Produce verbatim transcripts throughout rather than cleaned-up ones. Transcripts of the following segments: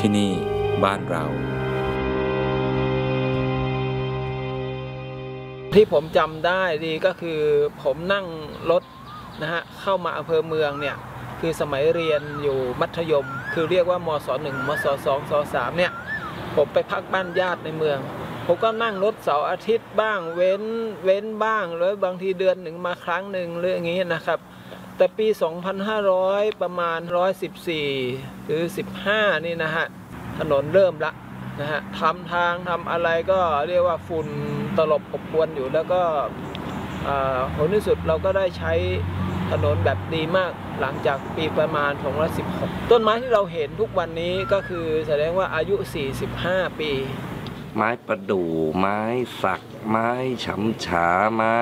ที่นี่บ้านเราที่ผมจำได้ดีก็คือผมนั่งรถนะฮะเข้ามาอำเภอเมืองเนี่ยคือสมัยเรียนอยู่มัธยมคือเรียกว่ามศหนึ่งมศสองมศสามเนี่ยผมไปพักบ้านญาติในเมืองผมก็นั่งรถเสาร์อาทิตย์บ้างเว้นเว้นบ้างหรือบางทีเดือนหนึ่งมาครั้งหนึ่งหรืออย่างนี้นะครับแต่ปี สองพันห้าร้อย ประมาณหนึ่งร้อยสิบสี่หรือสิบห้านี่นะฮะถนนเริ่มละนะฮะทำทางทำอะไรก็เรียกว่าฝุ่นตลบอบอวนอยู่แล้วก็ผลที่สุดเราก็ได้ใช้ถนนแบบดีมากหลังจากปีประมาณสองพันสิบหกต้นไม้ที่เราเห็นทุกวันนี้ก็คือแสดงว่าอายุสี่สิบห้าปีไม้ประดู่ไม้สักไม้ฉำฉาไม้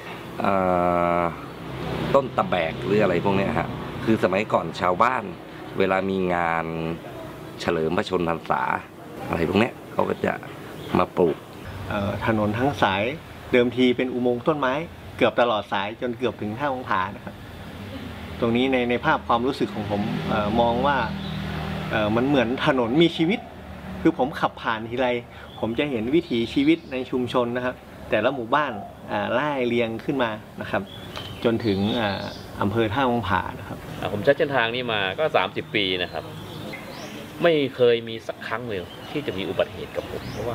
ต้นตะแบกหรืออะไรพวกนี้ฮะคือสมัยก่อนชาวบ้านเวลามีงานเฉลิมพระชนมพรรษาอะไรพวกนี้เขาก็จะมาปลูกถนนทั้งสายเดิมทีเป็นอุโมงค์ต้นไม้เกือบตลอดสายจนเกือบถึงท่าองผานะครับตรงนี้ในในภาพความรู้สึกของผมเอ่อมองว่าเอ่อมันเหมือนถนนมีชีวิตคือผมขับผ่านทีไรผมจะเห็นวิถีชีวิตในชุมชนนะครับแต่ละหมู่บ้านไล่เรียงขึ้นมานะครับจนถึงอำเภอท่าองผานะครับผมใช้เส้นทางนี้มาก็สามสิบปีนะครับไม่เคยมีสักครั้งเลยที่จะมีอุบัติเหตุกับผมเพราะว่า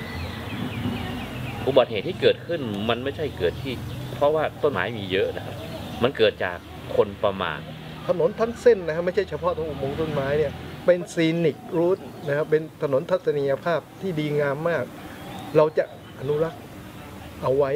อุบัติเหตุที่เกิดขึ้นมันไม่ใช่เกิดที่เพราะว่าต้นไม้มีเยอะนะครับมันเกิดจากคนประมาทถนนทั้งเส้นนะครับไม่ใช่เฉพาะตรงอุโมงค์ต้นไม้เนี่ยเป็นซีนิกรูทนะครับเป็นถนนทัศนียภาพที่ดีงามมากเราจะอนุรักษ์เอาไว้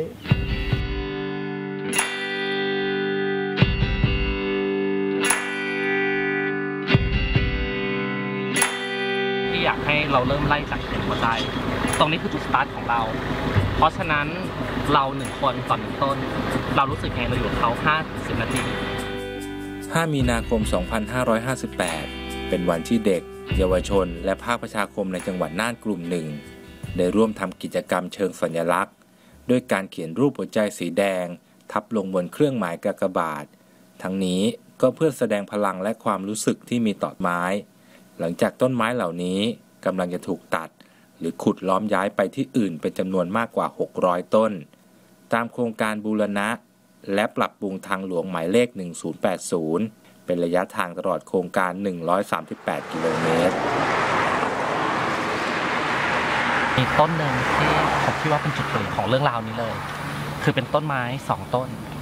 ที่อยากให้เราเริ่มไล่จากจุดหัวใจตรงนี้คือจุดสตาร์ทของเราเพราะฉะนั้นเราหนึ่งคนต่อหนึ่งต้นเรารู้สึกไงเราอยู่กับเขาห้าสิบนาทีห้ามีนาคมสองพันห้าร้อยห้าสิบแปดเป็นวันที่เด็กเยาวชนและภาคประชาคมในจังหวัดน่านกลุ่มหนึ่งได้ร่วมทำกิจกรรมเชิงสัญลักษณ์ด้วยการเขียนรูปหัวใจสีแดงทับลงบนเครื่องหมายกากบาททั้งนี้ก็เพื่อแสดงพลังและความรู้สึกที่มีต่อไม้หลังจากต้นไม้เหล่านี้กำลังจะถูกตัดหรือขุดล้อมย้ายไปที่อื่นเป็นจำนวนมากกว่าหกร้อยต้นตามโครงการบูรณะและปรับปรุงทางหลวงหมายเลขหนึ่งศูนย์แปดศูนย์เป็นระยะทางตลอดโครงการหนึ่งร้อยสามสิบแปดกิโลเมตรมีต้นหนึ่งที่ผมคิดว่าเป็นจุดเปลี่ยนของเรื่องราวนี้เลยคือเป็นต้นไม้สองต้น